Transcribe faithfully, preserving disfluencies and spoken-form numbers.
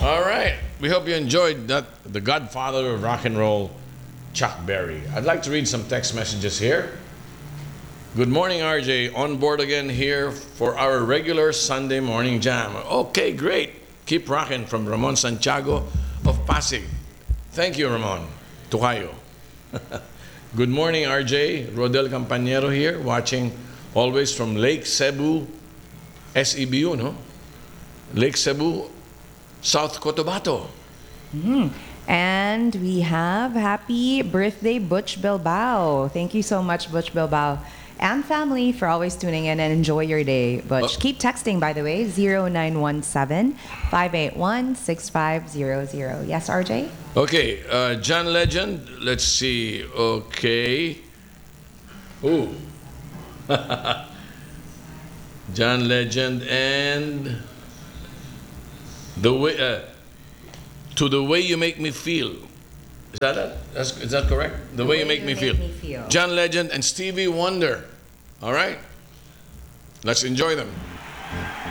All right. We hope you enjoyed that. The godfather of rock and roll, Chuck Berry. I'd like to read some text messages here. Good morning, R J. On board again here for our regular Sunday morning jam. Okay, great. Keep rocking from Ramon Santiago of Pasig. Thank you, Ramon. Tukayo. Good morning, R J. Rodel Campañero here, watching always from Lake Cebu, S E B U, no? Lake Cebu, South Cotabato. Mm-hmm. And we have happy birthday, Butch Bilbao. Thank you so much, Butch Bilbao. And family for always tuning in and enjoy your day. Butch, Uh, keep texting, by the way, zero nine one seven, five eight one, six five zero zero. Yes, R J? Okay, uh, John Legend, let's see. Okay. Ooh. John Legend and the way uh, to the way you make me feel. Is that it? That's, is that correct? The, way, you make, me, feel. me feel. John Legend and Stevie Wonder. All right. Let's enjoy them.